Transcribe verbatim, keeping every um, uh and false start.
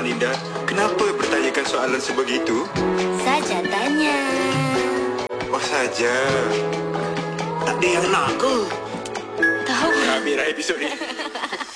Linda. Kenapa bertanyakan soalan sebegitu? Saja tanya. Oh, saja. Tak ada yang nak ke? Tahu. Habis dah episod ni.